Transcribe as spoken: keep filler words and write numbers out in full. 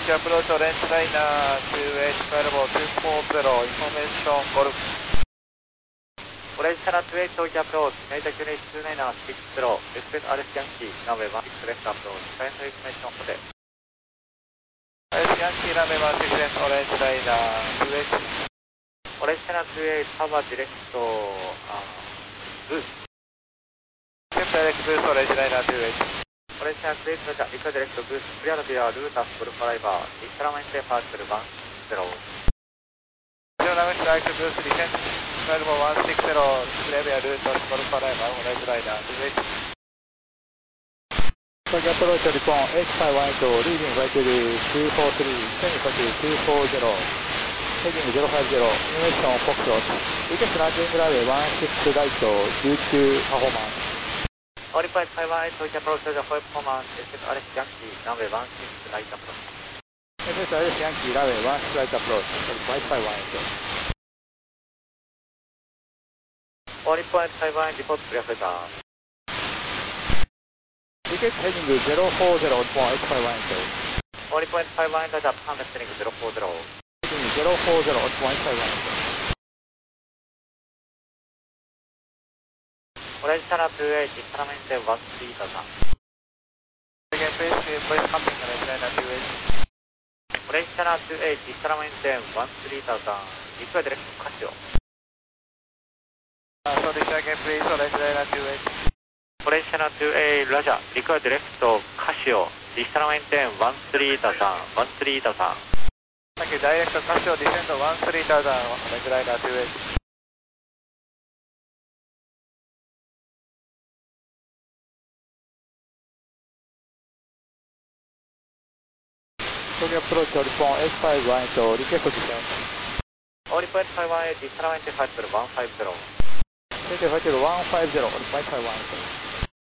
to approach orange liner to H twelve two four zero, information Golf. Orange channel two eight Tokyo approach, Delta Q H two nine six zero, expect Alex Yankee, runway one six left approach, final information hotel. Alex Yankee, runway one six left, orange liner two eight. Orange channel two eight, power direct, uh, boost. Accept direct boost, orange liner two eight. Orange channel two eight, Roger, request direct boost, clear via route as Golf driver, Eastern departure one six zero. Runway direct boost, descent twelve one six zero, clear via route as Golf driver, orange liner two eight. Tokyo approach Nippon H five one eight, leading right to two four three, semi two four zero, heading zero five zero, information Foxtrot, request landing runway one six right, G Q performance. Only point five one eight, Tokyo approach Roger, for performance, expect Alex Yankee, runway one six right approach. Expect Alex Yankee, runway one six right approach, H five one eight. Only point five one eight, report clear filter. Ticket heading zero four zero for H five one eight. Only point five one eight, Roger, pound heading zero four zero. Heading zero four zero for H five one eight. Orange channel two eight, Eastern maintain one three thousand. Again, please, please coming, orange liner two eight. Orange channel two eight, Eastern maintain one three thousand, request direct Casio. Uh, so this again, please, orange liner two eight. Orange channel two eight, Roger, request direct Casio, Eastern maintain one three thousand, one three thousand. Thank you, direct Casio, descend one three thousand, orange liner two eight. Tokyo approach Nippon H five one eight, request descent. Only point five one eight, Eastern maintain five zero one five zero. Tokyo five zero one five zero, H five one eight.